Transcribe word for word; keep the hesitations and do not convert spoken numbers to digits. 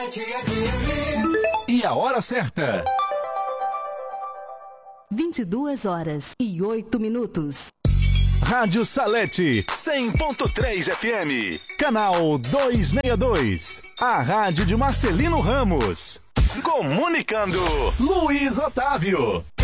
E a hora certa. vinte e duas horas e oito minutos. Rádio Salete, cem ponto três F M. Canal duzentos e sessenta e dois. A rádio de Marcelino Ramos. Comunicando, Luiz Otávio.